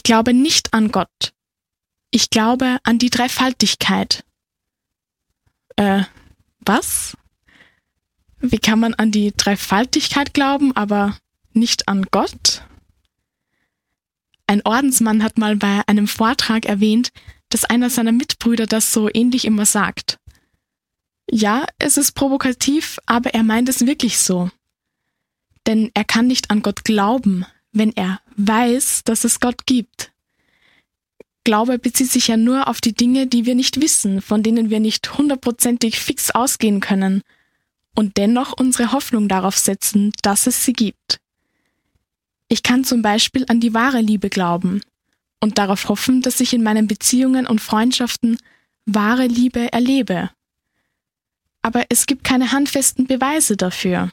glaube nicht an Gott. Ich glaube an die Dreifaltigkeit. Was? Wie kann man an die Dreifaltigkeit glauben, aber nicht an Gott? Ein Ordensmann hat mal bei einem Vortrag erwähnt, dass einer seiner Mitbrüder das so ähnlich immer sagt. Ja, es ist provokativ, aber er meint es wirklich so. Denn er kann nicht an Gott glauben, wenn er weiß, dass es Gott gibt. Glaube bezieht sich ja nur auf die Dinge, die wir nicht wissen, von denen wir nicht 100% fix ausgehen können und dennoch unsere Hoffnung darauf setzen, dass es sie gibt. Ich kann zum Beispiel an die wahre Liebe glauben und darauf hoffen, dass ich in meinen Beziehungen und Freundschaften wahre Liebe erlebe. Aber es gibt keine handfesten Beweise dafür.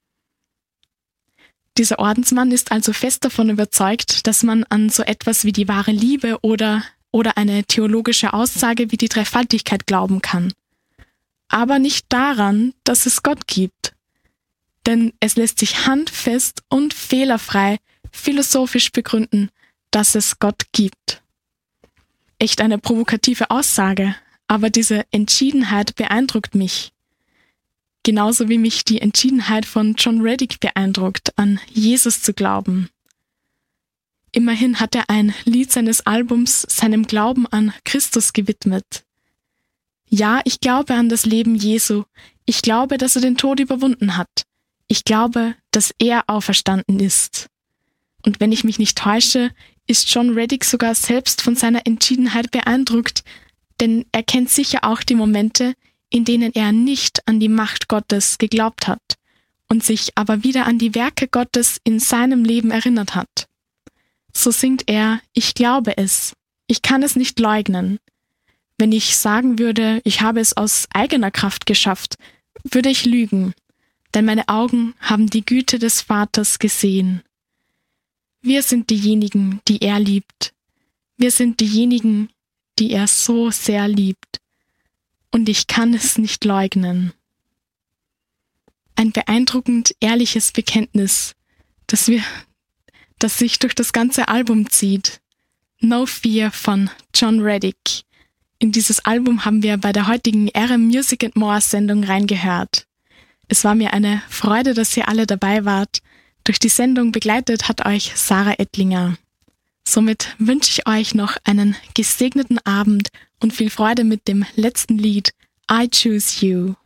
Dieser Ordensmann ist also fest davon überzeugt, dass man an so etwas wie die wahre Liebe oder eine theologische Aussage wie die Dreifaltigkeit glauben kann. Aber nicht daran, dass es Gott gibt. Denn es lässt sich handfest und fehlerfrei philosophisch begründen, dass es Gott gibt. Echt eine provokative Aussage, aber diese Entschiedenheit beeindruckt mich. Genauso wie mich die Entschiedenheit von John Reddick beeindruckt, an Jesus zu glauben. Immerhin hat er ein Lied seines Albums seinem Glauben an Christus gewidmet. Ja, ich glaube an das Leben Jesu. Ich glaube, dass er den Tod überwunden hat. Ich glaube, dass er auferstanden ist. Und wenn ich mich nicht täusche, ist John Reddick sogar selbst von seiner Entschiedenheit beeindruckt, denn er kennt sicher auch die Momente, in denen er nicht an die Macht Gottes geglaubt hat und sich aber wieder an die Werke Gottes in seinem Leben erinnert hat. So singt er, ich glaube es, ich kann es nicht leugnen. Wenn ich sagen würde, ich habe es aus eigener Kraft geschafft, würde ich lügen, denn meine Augen haben die Güte des Vaters gesehen. Wir sind diejenigen, die er liebt. Wir sind diejenigen, die er so sehr liebt. Und ich kann es nicht leugnen. Ein beeindruckend ehrliches Bekenntnis, das sich durch das ganze Album zieht. No Fear von John Reddick. In dieses Album haben wir bei der heutigen RM Music and More Sendung reingehört. Es war mir eine Freude, dass ihr alle dabei wart. Durch die Sendung begleitet hat euch Sarah Ettlinger. Somit wünsche ich euch noch einen gesegneten Abend und viel Freude mit dem letzten Lied I Choose You.